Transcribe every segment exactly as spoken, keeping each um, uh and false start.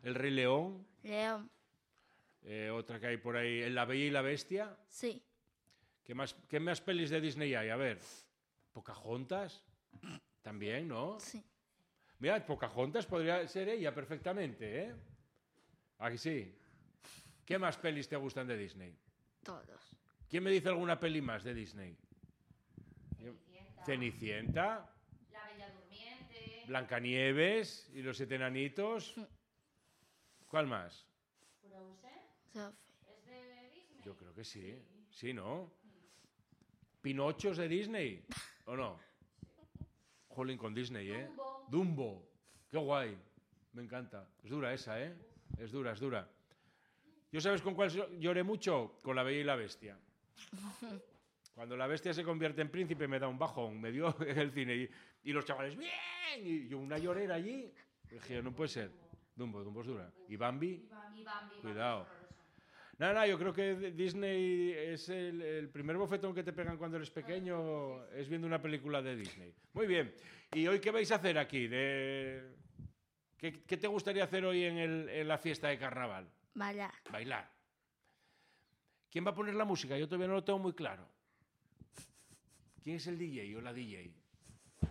El Rey León. León. Eh, otra que hay por ahí, El La Bella y la Bestia. Sí. ¿Qué más, qué más pelis de Disney hay? A ver, Pocahontas. También, ¿no? Sí. Mira, Pocahontas podría ser ella perfectamente, ¿eh? Aquí sí. ¿Qué más pelis te gustan de Disney? Todos. ¿Quién me dice alguna peli más de Disney? Cenicienta. Cenicienta. La Bella Durmiente. Blancanieves y los siete enanitos. ¿Cuál más? Frozen. Sophie. ¿Es de Disney? Yo creo que sí. Sí, ¿no? ¿Pinochos de Disney? ¿O no? Jolín, con Disney, ¿eh? Dumbo. Dumbo. Qué guay. Me encanta. Es dura esa, ¿eh? Es dura, es dura. ¿Yo sabes con cuál lloré mucho? Con La Bella y la Bestia. Cuando la bestia se convierte en príncipe me da un bajón, me dio en el cine. Y, y los chavales, ¡bien! Y yo una llorera allí. Dije, no puede ser. Dumbo, Dumbo es dura. ¿Y Bambi? Y Bambi, Bambi, Cuidado. Bambi es horroroso. Nada, nada, yo creo que Disney es el, el primer bofetón que te pegan cuando eres pequeño, es viendo una película de Disney. Muy bien. ¿Y hoy qué vais a hacer aquí? De... ¿Qué, qué te gustaría hacer hoy en, el, en la fiesta de carnaval? Bailar. Bailar. ¿Quién va a poner la música? Yo todavía no lo tengo muy claro. ¿Quién es el D J o la D J?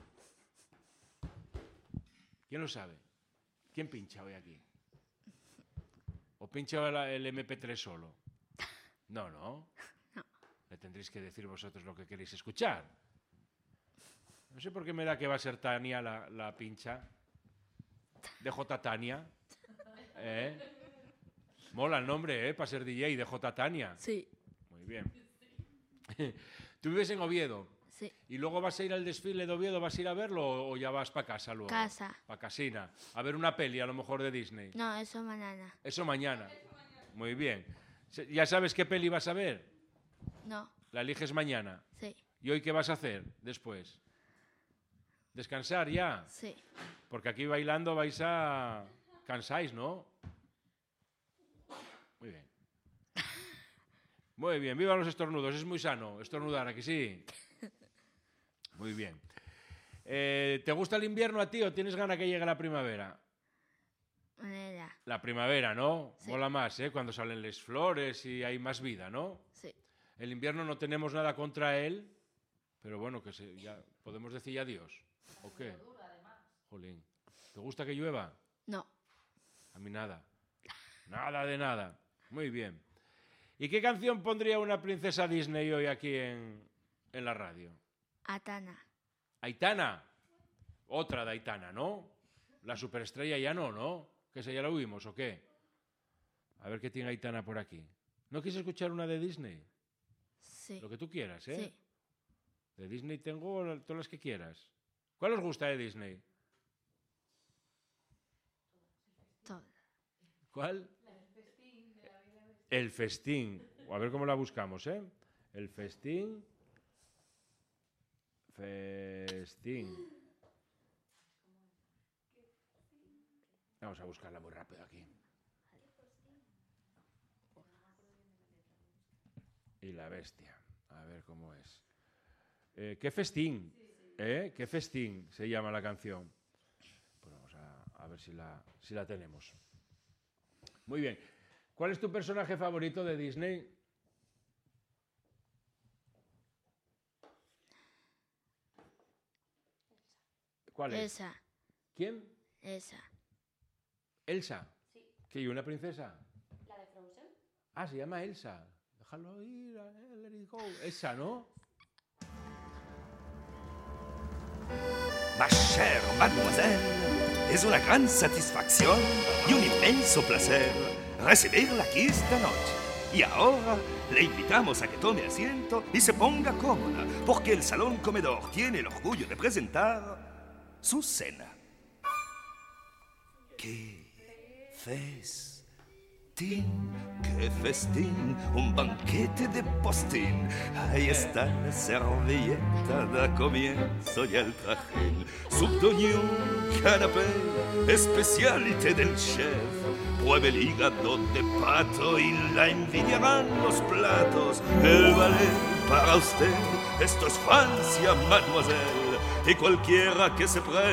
¿Quién lo sabe? ¿Quién pincha hoy aquí? ¿O pincha el, el eme pe tres solo? No, no. No. Le tendréis que decir vosotros lo que queréis escuchar. No sé por qué me da que va a ser Tania la, la pincha. D J Tania. ¿Eh? Mola el nombre, ¿eh? Para ser D J, D J Tania. Sí. Muy bien. Tú vives en Oviedo. Sí. ¿Y luego vas a ir al desfile de Oviedo? ¿Vas a ir a verlo o ya vas para casa luego? Casa. Para casina. A ver una peli, a lo mejor de Disney. No, eso mañana. Eso mañana. Muy bien. ¿Ya sabes qué peli vas a ver? No. La eliges mañana. Sí. ¿Y hoy qué vas a hacer después? ¿Descansar ya? Sí. Porque aquí bailando vais a... Cansáis, ¿no? Muy bien. Muy bien. Vivan los estornudos. Es muy sano estornudar, ¿a que sí? Muy bien. Eh, ¿Te gusta el invierno a ti o tienes ganas que llegue la primavera? Manera. La primavera, ¿no? Sí. Mola más, ¿eh? Cuando salen las flores y hay más vida, ¿no? Sí. El invierno no tenemos nada contra él, pero bueno, que se, ya podemos decir adiós. ¿O qué? Duro, además. Jolín. ¿Te gusta que llueva? No. A mí nada. Nada de nada. Muy bien. ¿Y qué canción pondría una princesa Disney hoy aquí en, en la radio? Atana. Aitana. Otra de Aitana, ¿no? La superestrella ya no, ¿no? ¿Que esa ya la oímos o qué? A ver qué tiene Aitana por aquí. ¿No quieres escuchar una de Disney? Sí. Lo que tú quieras, ¿eh? Sí. De Disney tengo todas las que quieras. ¿Cuál os gusta de Disney? Todo. ¿Cuál? El festín de la Bella y la Bestia. El festín. A ver cómo la buscamos, ¿eh? El festín. Festín. Vamos a buscarla muy rápido aquí. Y la bestia. A ver cómo es. Eh, ¿Qué festín? ¿Eh? ¿Qué festín se llama la canción? Pues vamos a, a ver si la, si la tenemos. Muy bien. ¿Cuál es tu personaje favorito de Disney? ¿Cuál es? Esa. ¿Quién? Esa. Elsa. Sí. ¿Qué? ¿Y una princesa? La de Frozen. Ah, se llama Elsa. Déjalo ir, eh, let it go. Elsa, ¿no? Ma chère mademoiselle, es una gran satisfacción y un inmenso placer recibirla aquí esta noche. Y ahora le invitamos a que tome asiento y se ponga cómoda, porque el Salón Comedor tiene el orgullo de presentar su cena. ¡Qué festín! ¡Qué festín! Un banquete de postín. Ahí está la servilleta, da comienzo ya el trajín. Soupe d'oignon, canapé, especialité del chef. Pruebe el hígado de pato y la envidiarán los platos. El ballet para usted, esto es Francia, mademoiselle. Y cualquiera que se prenda